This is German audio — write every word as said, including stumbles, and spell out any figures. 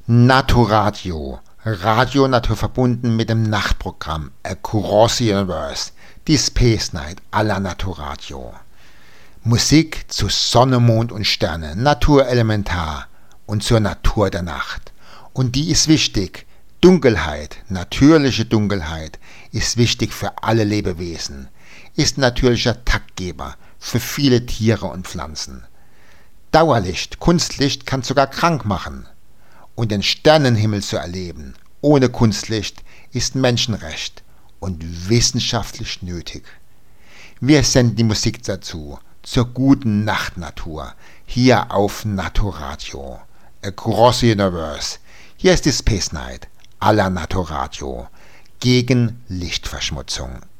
Naturradio, Radio naturverbunden mit dem Nachtprogramm Across the Universe, die Space Night à la Naturradio. Musik zu Sonne, Mond und Sterne, Naturelementar und zur Natur der Nacht. Und die ist wichtig. Dunkelheit, natürliche Dunkelheit, ist wichtig für alle Lebewesen, ist natürlicher Taktgeber für viele Tiere und Pflanzen. Dauerlicht, Kunstlicht kann sogar krank machen. Und den Sternenhimmel zu erleben, ohne Kunstlicht, ist Menschenrecht und wissenschaftlich nötig. Wir senden die Musik dazu, zur guten Nachtnatur, hier auf Naturradio. Across the Universe. Hier ist die Space Night à la Naturradio. Gegen Lichtverschmutzung.